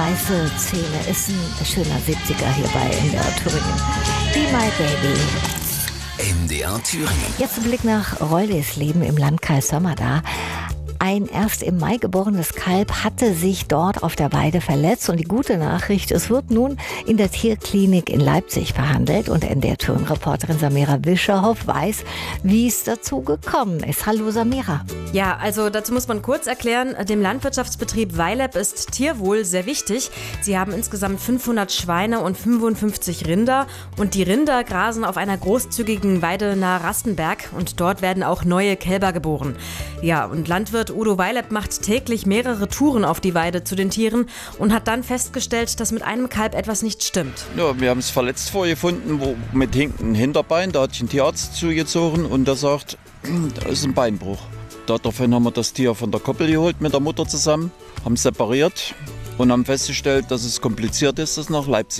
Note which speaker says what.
Speaker 1: weiße Zähne. Ist ein schöner 70er hier bei NDR Thüringen. Be My Baby.
Speaker 2: NDR Thüringen.
Speaker 1: Jetzt ein Blick nach Reulesleben im Landkreis Sömmerda. Ein erst im Mai geborenes Kalb hatte sich dort auf der Weide verletzt. Und die gute Nachricht, es wird nun in der Tierklinik in Leipzig behandelt. Und NDR Thüringen-Reporterin Samira Wischerhoff weiß, wie es dazu gekommen ist. Hallo Samira.
Speaker 3: Ja, also dazu muss man kurz erklären, dem Landwirtschaftsbetrieb Weileb ist Tierwohl sehr wichtig. Sie haben insgesamt 500 Schweine und 55 Rinder. Und die Rinder grasen auf einer großzügigen Weide nahe Rastenberg. Und dort werden auch neue Kälber geboren. Ja, und Landwirt Udo Weileb macht täglich mehrere Touren auf die Weide zu den Tieren und hat dann festgestellt, dass mit einem Kalb etwas nicht stimmt.
Speaker 4: Ja, wir haben es verletzt vorgefunden, mit hinkendem Hinterbein. Da hat sich ein Tierarzt zugezogen und der sagt, da ist ein Beinbruch. Daraufhin haben wir das Tier von der Koppel geholt mit der Mutter zusammen, haben separiert und haben festgestellt, dass es kompliziert ist, das nach Leipzig